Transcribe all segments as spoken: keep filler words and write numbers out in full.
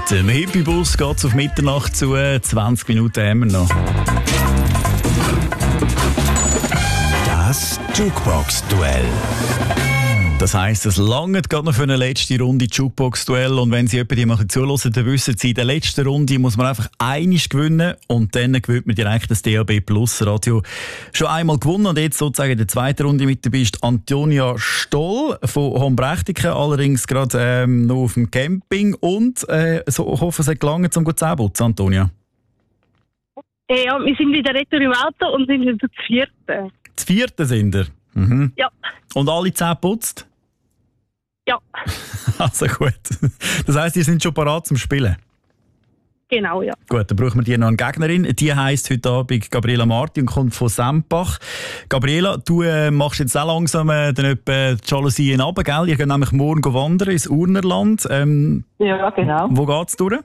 Mit dem Hippie-Bus geht es auf Mitternacht zu. zwanzig Minuten haben wir noch. Das Jukebox-Duell. Das heisst, es langt gerade noch für eine letzte Runde Jukebox-Duell. Und wenn Sie jemanden zuhören, dann wissen Sie, in der letzten Runde muss man einfach einiges gewinnen und dann gewinnt man direkt das D A B Plus Radio. Schon einmal gewonnen und jetzt sozusagen in der zweiten Runde mit dabei ist Antonia Stoll von Hombrächtiken, allerdings gerade ähm, noch auf dem Camping. Und äh, so, ich hoffe, es hat gelangt, um gut zu putzen, Antonia. Ja, wir sind wieder retour im Auto und sind jetzt das vierte. Das vierte sind wir? Mhm. Ja. Und alle zehn putzt? Ja. Also gut. Das heisst, ihr sind schon parat zum Spielen? Genau, ja. Gut, dann brauchen wir dir noch eine Gegnerin. Die heisst heute Abend Gabriela Marti und kommt von Sempach. Gabriela, du äh, machst jetzt auch langsam äh, dann etwa die Jalousien runter, gell? Ihr geht nämlich morgen wandern ins Urnerland. Ähm, ja, genau. Wo geht's durch?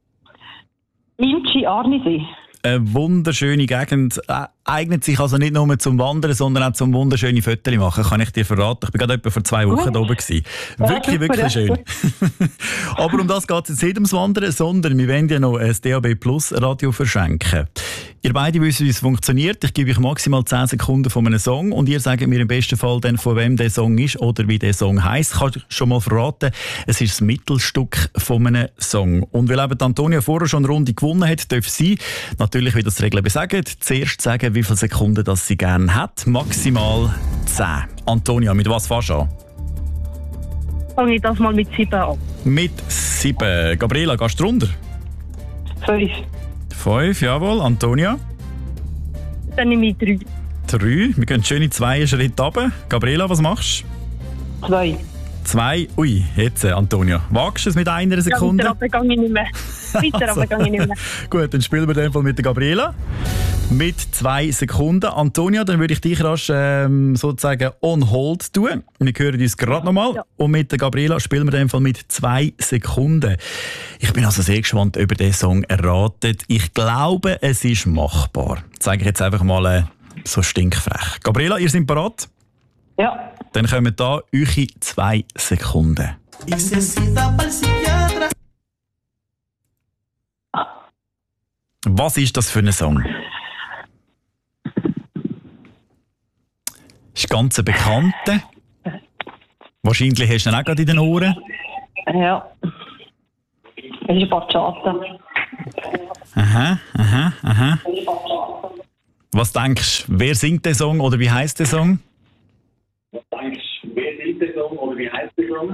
Imchi Arnisee. Eine wunderschöne Gegend. Äh, eignet sich also nicht nur zum Wandern, sondern auch zum wunderschöne Fotos machen, kann ich dir verraten. Ich war gerade etwa vor zwei Wochen da oben. Gewesen. Wirklich, ja, wirklich schön. Aber um das geht es jetzt nicht ums Wandern, sondern wir wollen ja noch ein D A B Plus Radio verschenken. Ihr beide wisst, wie es funktioniert. Ich gebe euch maximal zehn Sekunden von einem Song und ihr sagt mir im besten Fall dann, von wem der Song ist oder wie der Song heisst. Ich kann schon mal verraten, es ist das Mittelstück von einem Song. Und weil eben Antonia vorher schon eine Runde gewonnen hat, darf sie, natürlich, wie das die Regeln besagen, zuerst sagen, wie viele Sekunden das sie gerne hat. Maximal zehn. Antonia, mit was fährst du an? Fange ich das mal mit sieben an. Mit sieben. Gabriela, gehst du runter? Fünf. Fünf, jawohl. Antonia? Dann nehme ich drei. Drei. Wir gehen schön in zwei Schritte runter. Gabriela, was machst du? Zwei. Zwei. Ui, jetzt, Antonia. Wagst du es mit einer Sekunde? Ja, weiter gehe ich nicht mehr. Weiter also, gehe ich nicht mehr. Gut, dann spielen wir den Fall mit der Gabriela. Mit zwei Sekunden. Antonia, dann würde ich dich rasch ähm, sozusagen on hold tun. Wir hören uns gerade nochmal. Ja. Und mit der Gabriela spielen wir den Fall mit zwei Sekunden. Ich bin also sehr gespannt, ob ihr den Song erratet. Ich glaube, es ist machbar. Das sage ich jetzt einfach mal äh, so stinkfrech. Gabriela, ihr seid bereit? Ja. Dann kommen da eure zwei Sekunden. Was ist das für ein Song? Ist ganz ein bekannter. Wahrscheinlich hast du ihn auch gerade in den Ohren. Ja. Es ist Bachata. Aha, aha, aha. Was denkst du, wer singt den Song oder wie heisst der Song? Was denkst du, wer singt den Song oder wie heisst der Song?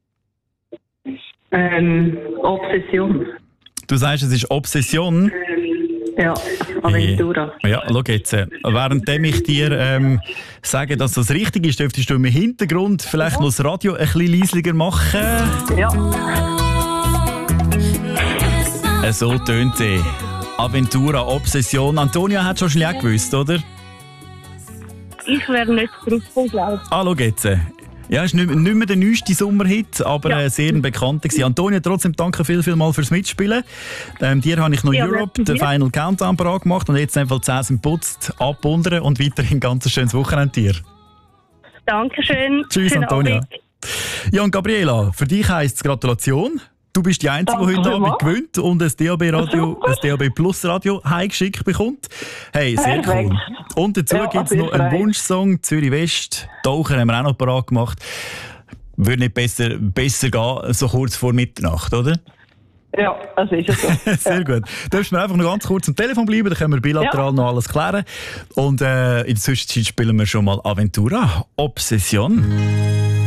Ähm, Obsession. Du sagst, es ist Obsession? Ja, Aventura. Ja, schau jetzt. Währenddem ich dir ähm, sage, dass das richtig ist, dürftest du im Hintergrund vielleicht noch das Radio ein bisschen leislicher machen. Ja. So tönt sie. Aventura, Obsession. Antonia hat schon schnell gewusst, oder? Ich wäre nicht drauf gekommen, glaube ich. Ah, schau jetzt. Ja, es ist nicht, nicht mehr der neueste Sommerhit, aber ja. äh, sehr ein bekannter gewesen. Antonia, trotzdem danke viel, viel mal fürs Mitspielen. Ähm, dir habe ich noch ja, Europe, den Final Countdown parat gemacht und jetzt einfach zehn sind putzt, abwundern und weiterhin ganz ein schönes Wochenende dir. Dankeschön. Tschüss, Schönen Antonia. Abend. Ja, und Gabriela, für dich heisst es Gratulation. Du bist die Einzige, die heute Abend gewinnt und ein D A B Radio, ein D A B Plus Radio heimgeschickt bekommt. Hey, sehr Perfekt. cool. Und dazu ja, gibt es noch einen Wunschsong, Zürich West. Taucher haben wir auch noch parat gemacht. Würde nicht besser, besser gehen, so kurz vor Mitternacht, oder? Ja, das ist es so. Sehr gut. Du darfst mir einfach noch ganz kurz am Telefon bleiben, dann können wir bilateral ja. noch alles klären. Und äh, in der Zwischenzeit spielen wir schon mal Aventura, Obsession.